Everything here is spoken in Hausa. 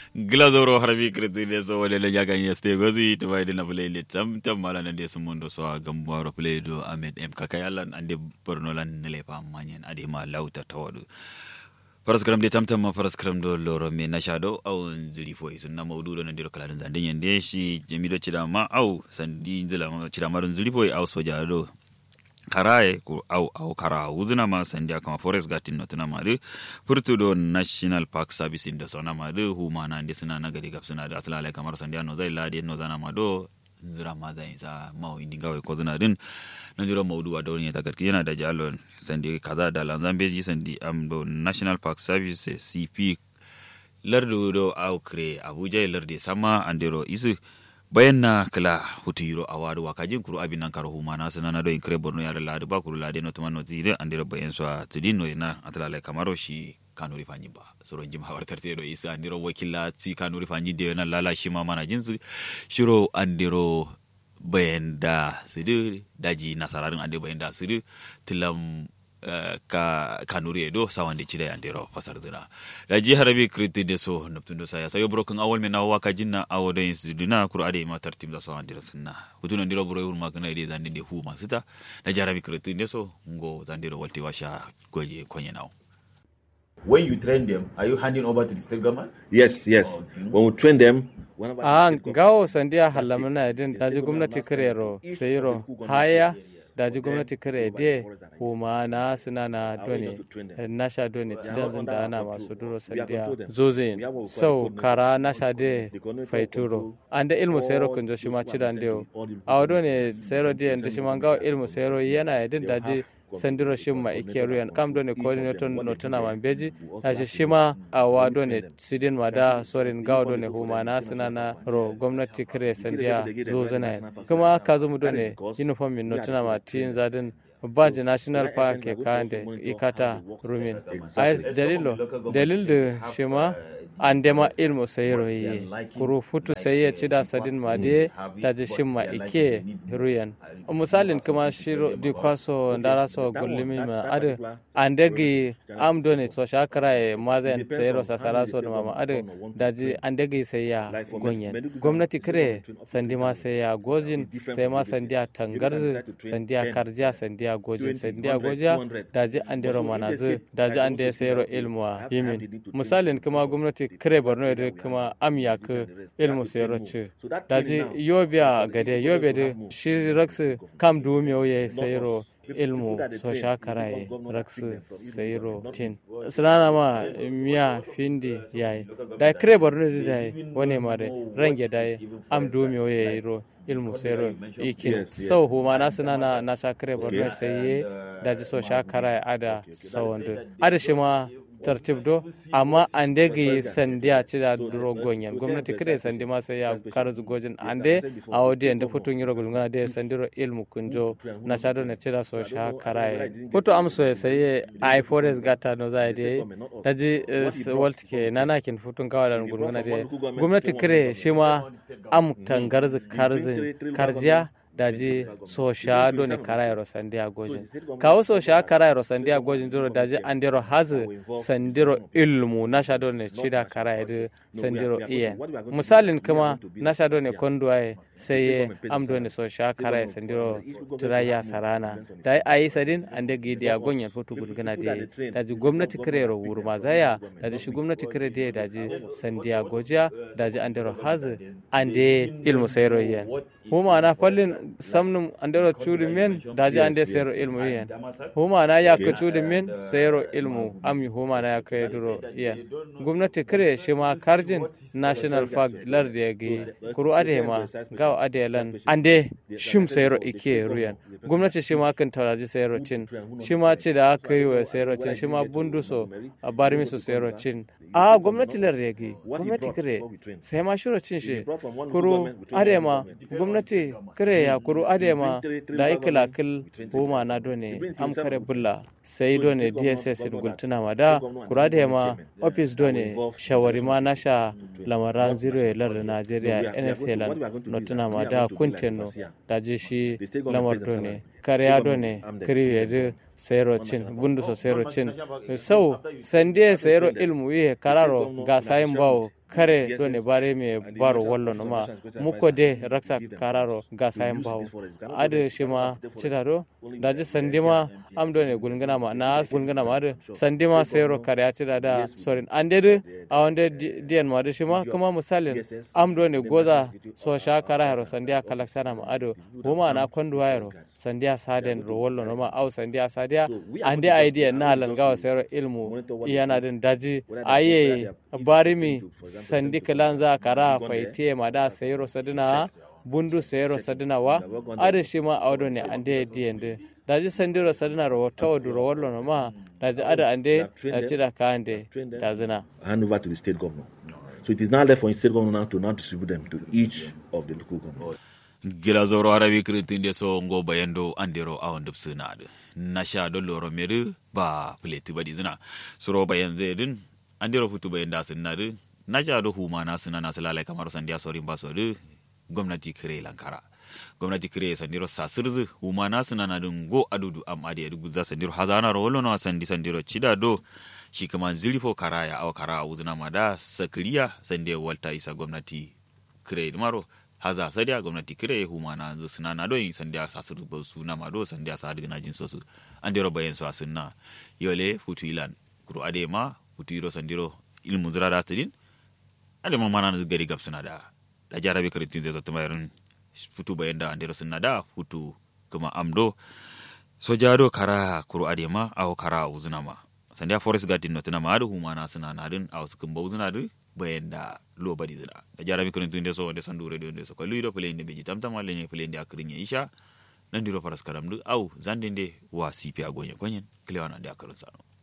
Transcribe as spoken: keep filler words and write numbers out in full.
Glazoro harbi kredi so wale le jaga yeste gozi to wayde na play le tam tam mala nande so mondo so gambaro play do Ahmed M Kakayalan ande borno lan le pa manyen ade ma lauta tawdu paraskram de tam tam ma paraskram do loro me na shado au nzili foi sunna mawdu do nande kala zande yende shi jamido chidama au sandi nzila chidama nzili foi au soja do karaye ko au au kara uzuna ma sandia kama forest gatin notuna madu purtu do national park service inda sona madu humana ndi suna nagari gapsuna da asalale kamar sandia no zai ladi no zana mado nzira mada isa mau indingawe ko zuna din nanjiro maudu wa dawni ta garki yana da jalo sandi kaza da lanzambeji sandi amdo national park service C P lardo do au kre abuja larde sama andero isu bayanna kala hutiro awadu wakajin kuru abinan karo humana sanana do inkre borno yare ladu ba kuru lade no tumano zide andira bayan so tidino ina atlale kamaro shi kanuri fanyi ba soro jim hawartarte do isa andiro wakilla ci kanuri fanyi de na lala shi ma mana jinsu shiro andiro bayanda sidu daji nasararin ande bayanda sidu tilam Uh, ka kanuri do sawande chide andero fasar zina da ji harabi kriti de so naptundo saya sayo broken awol mena waka jinna awodo instituduna kuru ade ma tartim da so andira sunna hutuna ndiro bro yur magana ide zande de huma sita da ji harabi kriti de so ngo zandiro walti washa goje konye nawo. When you train them, are you handing over to the state government? Yes, yes. Oh, okay. When we train them, ah gawo sandia halamana din daji gwamnati karero sayro haya daji gwamnati kare de kuma na suna na doni nasha doni cidan da ana masu duro sandiya zozin sau kara nasha de faituro anda ilmu sayro kunjo shi ma cidan de a doni sayro de da shi man gawo ilmu sayro yana yadin daji sandiro shimma ikeruyan kam doni coordinator notana mambeji aje shima awa doni sidin mada sorin gawo doni humana sinana ro gwamnati kare sandiya zozana kuma kazumu doni uniform min notana ma tin zadin baji national park ke kande ikata rumin ay dalilo dalil de shima andema ilmu sayro yi kuru futu saye cida sadin made daji shimma ike ruyan misalin kuma shiro di kwaso ndara so gullimi ma ade andegi amdone so shakara e mazen sayro sasara so da mama ade daji andegi sayya gonyen gwamnati kare sandima sayya gojin sai ma sandiya tangarz sandiya karja sandiya gojin sandiya goja daji andero manazu daji ande sayro ilmu yimin misalin kuma gwamnati kare borno da kuma amyak ilmu sayro ce daji yobiya gade yobe da shi raksu kam dumiyo ya sayro ilmu so shakaraye raksu sayro tin sanana ma miya findi yayi da kare borno da dai wani mare range dai am dumiyo ya ro ilmu sayro ikin so huma na sanana na shakare borno saye daji so shakaraye ada sawanda ada shi ma tartib do amma ande gi sandiya ci da duro gonyen gwamnati kire sandi ma sai ya karzu gojin ande a wodi ande futun yiro gulunga de sandiro ilmu kunjo na shado na ci da so sha karaye futu amso sai ai forest gata no zai de daji walt ke nana kin futun kawalan gulunga de gwamnati kire shi ma am tangarzu karzu karjiya daji so sha do ne karayro sandiya gojin kawo so sha karayro sandiya gojin duro daji andero hazu sandiro ilmu na sha do ne chida karayro sandiro iya misalin kuma na sha do ne kondwaye sai amdo ne so sha karay sandiro turaya sarana dai ayi sadin ande gidiya gonya fotu gudgana de daji gwamnati karero wurma zaya daji shi gwamnati kare de daji sandiya gojiya daji andero hazu ande ilmu sayro iya huma na fallin samnum andero chudi men daji ande sero ilmu yen huma na ya ka chudi men sero ilmu ami huma na ya ka duro yen gwamnati kare shi ma karjin national park larde gi kuru ade ma gaw ade lan ande shim sero ike ruyan gwamnati shi ma kan taraji sero cin shi ma ci da aka yi wa sero cin shi ma bunduso a barmi su sero cin a gwamnati larde gi gwamnati kare sai ma shiro cin shi kuru ade ma gwamnati kare ya kuru adema da ikila kil huma na done am kare bulla sai done D S S gultuna mada kura da ma office done shawari ma nasha lamaran zero lar Nigeria N S L notuna mada kunteno da ji shi lamar done kariya done kiriye de sero cin bundu so sero cin sau sande sero ilmu ye kararo ga sayin bawo kare doni bare me baro wallo no ma muko de raksa kararo ga sayan bawo ade shima chidaro daji sandima am doni gulngana ma na gulngana ma ade sandima sayro kare ya chida da sorin ande a wande diyan ma de shima kuma misalin am doni goza so sha kararo sandiya kalaksana ma ado huma na konduwa yaro sandiya saden ro wallo no ma au sandiya sadia ande idea na langawa sayro ilmu iyana din daji aye barimi sandi kalanza kara faite ma da sayro sadina bundu sayro sadina wa ade shima awdo ne ande diende daji sandiro sadina ro tawdu ro wallo no ma daji ada ande da ka ande dazina hand over to the state governor. So it is now left for the state governor now to now distribute them to each of the local governments. gila zoro arabi kritinde so ngo bayando andero awandub sunade nasha do loro meru ba pleti badi zina suro bayan zedin andero futu bayan da sunade nasha do huma na sunana salale kamar sandiya sorin ba sodu gwamnati kire lankara gwamnati kire sandiro sasirzu huma na sunana dun go adudu am ade adugu za sandiro hazana ro wollo no sandi sandiro chida do shi kaman zilifo karaya aw kara uzuna mada sakriya sande walta isa gwamnati kire maro haza sadia gwamnati kire humana zo sunana do yin sandiya sasuru ba suna ma do sandiya sadu na jin sosu andero bayen so asunna yole futu ilan kuro adema futu iro sandiro ilmu zirada tadin adema mana na gari gapsuna da da jarabe karitin zai zata mayarun futu bayen da andero sunna da futu kuma amdo sojado kara kuro adema aw kara uzuna ma sandiya forest garden no tana ma adu humana sunana din aw sukin bawzuna din bayan da lo badi zira da jarami kun tunde so de sandu radio de so ko luido play inde beji tamtam wala ne play inde akrin isha nan diro faras karam du au zandinde wa sipi agonye konyen klewana de akrin sano